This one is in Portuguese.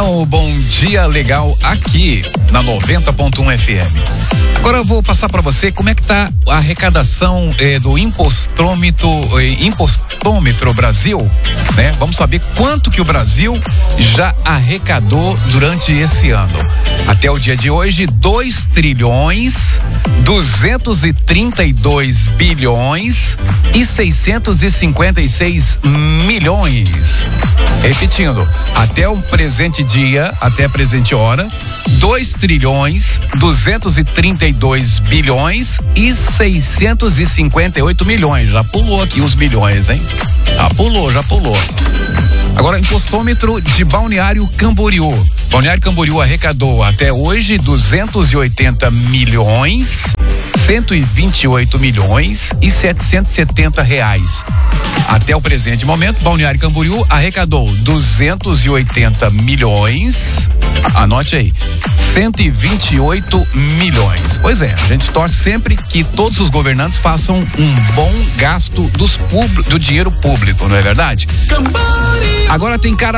com o Bom Dia Legal aqui na 90.1 FM. Agora eu vou passar para você como é que tá a arrecadação do Impostômetro Brasil, né? Vamos saber quanto que o Brasil já arrecadou durante esse ano. Até o dia de hoje, 2.232.656.000.000. Repetindo, até o presente dia, até a presente hora, 2.232.658.000.000. Já pulou aqui os milhões, hein? Já pulou. Agora, impostômetro de Balneário Camboriú. Balneário Camboriú arrecadou até hoje 280.128.770 reais. Até o presente momento, Balneário Camboriú arrecadou 280 milhões. Anote aí, 128 milhões. Pois é, a gente torce sempre que todos os governantes façam um bom gasto do dinheiro público, não é verdade? Agora tem cara